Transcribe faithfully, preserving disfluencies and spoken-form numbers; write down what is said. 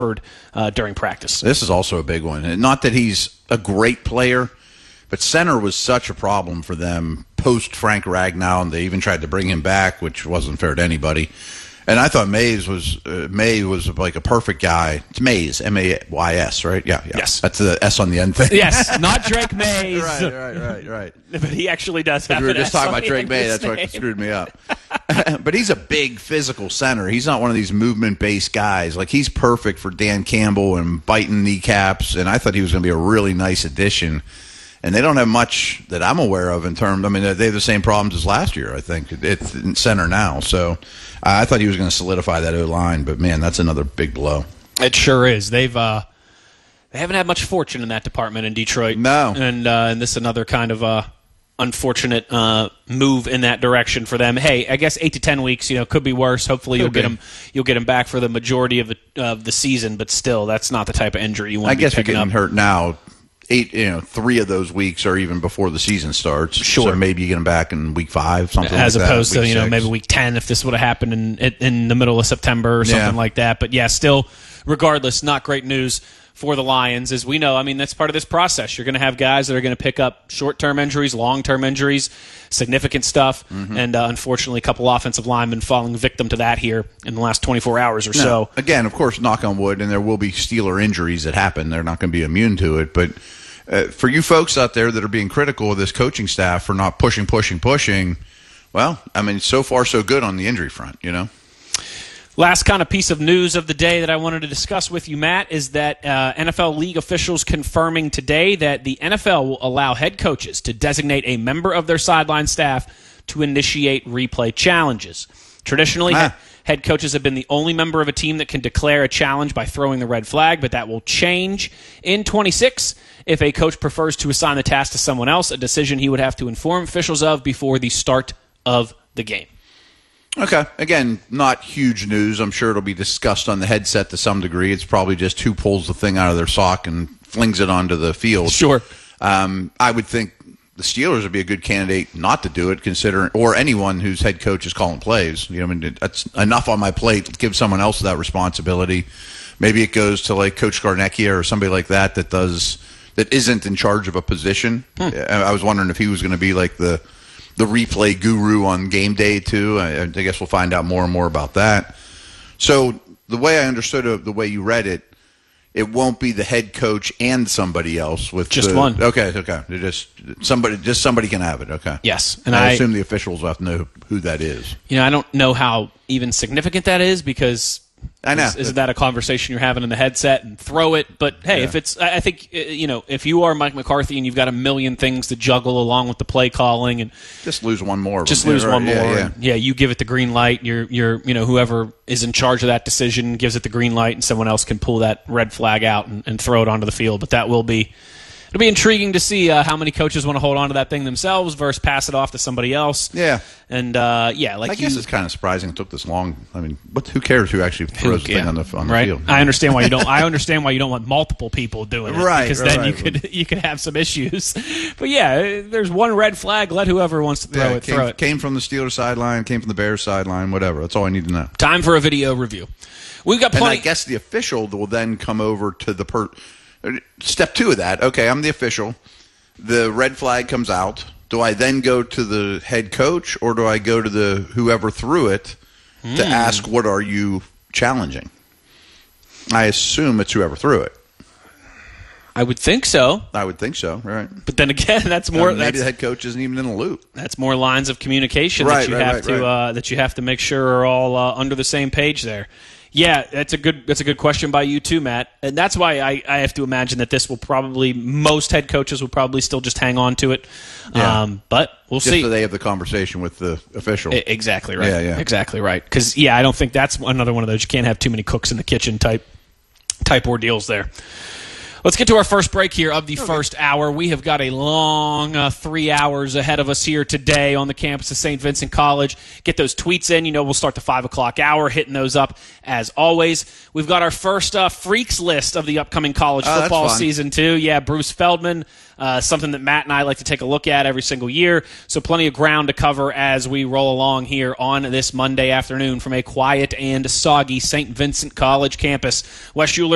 uh, during practice. This is also a big one. And not that he's a great player, but center was such a problem for them post Frank Ragnow, and they even tried to bring him back, which wasn't fair to anybody. And I thought Mays was uh, May was like a perfect guy. It's Mays, M A Y S, right? Yeah, yeah. Yes. That's the S on the end thing. Yes, not Drake Mays. right, right, right, right. But he actually does have We were an just S talking on about the Drake end May. of his That's what name. screwed me up. But he's a big physical center. He's not one of these movement-based guys. Like, he's perfect for Dan Campbell and biting kneecaps, and I thought he was going to be a really nice addition. And they don't have much that I'm aware of in terms. I mean, they have the same problems as last year, I think. It's in center now. So I thought he was going to solidify that O-line, but, man, that's another big blow. It sure is. They've uh, they haven't had much fortune in that department in Detroit. No. And, uh, and this is another kind of uh, unfortunate uh, move in that direction for them. Hey, I guess eight to ten weeks, you know, could be worse. Hopefully you'll Could get be. him you'll get him back for the majority of the of the season, but still, that's not the type of injury you want I to be guess you're picking getting up. hurt now. Eight, you know, three of those weeks are even before the season starts. Sure. So maybe you get them back in week five, something As like that. opposed to, week you know, six. maybe week ten if this would have happened in in the middle of September or something Yeah. like that. But, yeah, still, regardless, not great news for the Lions. As we know, I mean, that's part of this process. You're going to have guys that are going to pick up short-term injuries, long-term injuries, significant stuff, Mm-hmm. and uh, unfortunately a couple offensive linemen falling victim to that here in the last twenty-four hours or Now, so. again, of course, knock on wood, and there will be Steeler injuries that happen. They're not going to be immune to it. But uh, for you folks out there that are being critical of this coaching staff for not pushing, pushing, pushing, well, I mean, so far so good on the injury front, you know? Last kind of piece of news of the day that I wanted to discuss with you, Matt, is that uh, N F L league officials confirming today that the N F L will allow head coaches to designate a member of their sideline staff to initiate replay challenges. Traditionally, Ah. he- head coaches have been the only member of a team that can declare a challenge by throwing the red flag, but that will change in twenty-six if a coach prefers to assign the task to someone else, a decision he would have to inform officials of before the start of the game. Okay. Again, not huge news. I'm sure it'll be discussed on the headset to some degree. It's probably just who pulls the thing out of their sock and flings it onto the field. Sure. Um, I would think the Steelers would be a good candidate not to do it, considering, or anyone whose head coach is calling plays. You know, I mean, that's enough on my plate. Give someone else that responsibility. Maybe it goes to like Coach Garnecchia or somebody like that that does that isn't in charge of a position. Hmm. I I was wondering if he was going to be like the the replay guru on game day too. I, I guess we'll find out more and more about that. So the way I understood it, the way you read it, it won't be the head coach and somebody else with Just the- one. Okay, okay. It just somebody, just somebody can have it. Okay. Yes, And and I, I- assume the officials will have to know who that is. You know, I don't know how even significant that is because I know. is, isn't that a conversation you're having in the headset and throw it? But hey, Yeah. if it's, I I think uh, you know, if you are Mike McCarthy and you've got a million things to juggle along with the play calling and Just lose one more. of just them. lose Yeah, one right. more, Yeah, yeah. and, yeah, you give it the green light. You're, you're, you know, whoever is in charge of that decision gives it the green light, and someone else can pull that red flag out and, and throw it onto the field. But that will be. It'll be intriguing to see uh, how many coaches want to hold on to that thing themselves versus pass it off to somebody else. Yeah. And, uh, yeah, like I guess you, it's kind of surprising it took this long. I mean, what? Who cares who actually throws the yeah, thing on the on the right? field? I understand why you don't. I understand why you don't want multiple people doing it, Right, Because right, then right. you could you could have some issues. But yeah, there's one red flag. Let whoever wants to throw Yeah, it came, throw it. came from the Steelers sideline, came from the Bears sideline, whatever. That's all I need to know. Time for a video review. We've got And I plenty. guess the official will then come over to the per. Step two of that. Okay, I'm the official. The red flag comes out. Do I then go to the head coach, or do I go to the whoever threw it to ask, what are you challenging? I assume it's whoever threw it. I would think so, I would think so, right? but then again, that's more. Uh, maybe that's, the head coach isn't even in the loop. that's more lines of communication Right, that you right, have right, to right. Uh, that you have to make sure are all uh, under the same page there. Yeah, that's a good that's a good question by you too, Matt. And that's why I, I have to imagine that this will probably most head coaches will probably still just hang on to it. Yeah. Um, but we'll Just see. so they have the conversation with the official. I- Exactly right. Yeah, yeah. Exactly right. Because yeah, I don't think that's another one of those. You can't have too many cooks in the kitchen type type ordeals there. Let's get to our first break here of the first hour. We have got a long uh, three hours ahead of us here today on the campus of Saint Vincent College. Get those tweets in. You know, we'll start the five o'clock hour, hitting those up as always. We've got our first uh, freaks list of the upcoming college Oh, that's football fun. season, too. Yeah, Bruce Feldman, uh, something that Matt and I like to take a look at every single year. So plenty of ground to cover as we roll along here on this Monday afternoon from a quiet and soggy Saint Vincent College campus. Wes Schuler